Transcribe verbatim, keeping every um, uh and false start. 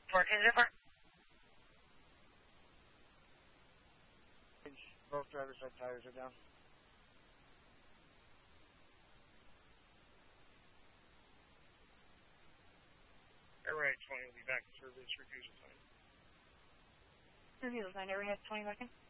Ford, is it Ford? Both driver's side tires are down. Airway twenty will be back to service refusal time. Refusal time, Airway has twenty seconds.